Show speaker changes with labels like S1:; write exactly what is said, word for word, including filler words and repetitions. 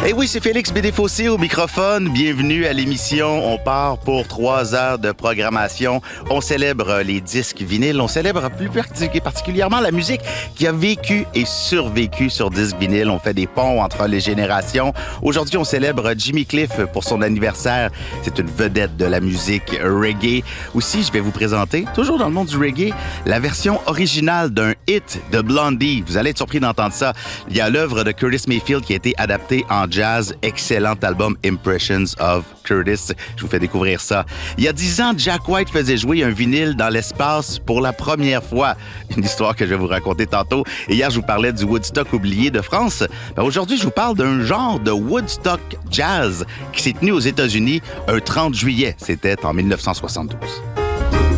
S1: Eh oui, c'est Félix Bédéfossé au microphone. Bienvenue à l'émission. On part pour trois heures de programmation. On célèbre les disques vinyles. On célèbre plus particulièrement la musique qui a vécu et survécu sur disque vinyle. On fait des ponts entre les générations. Aujourd'hui, on célèbre Jimmy Cliff pour son anniversaire. C'est une vedette de la musique reggae. Aussi, je vais vous présenter, toujours dans le monde du reggae, la version originale d'un hit de Blondie. Vous allez être surpris d'entendre ça. Il y a l'œuvre de Curtis Mayfield qui a été adaptée en jazz. Excellent album Impressions of Curtis. Je vous fais découvrir ça. Il y a dix ans, Jack White faisait jouer un vinyle dans l'espace pour la première fois. Une histoire que je vais vous raconter tantôt. Et hier, je vous parlais du Woodstock oublié de France. Ben, aujourd'hui, je vous parle d'un genre de Woodstock jazz qui s'est tenu aux États-Unis un trente juillet. C'était en mille neuf cent soixante-douze.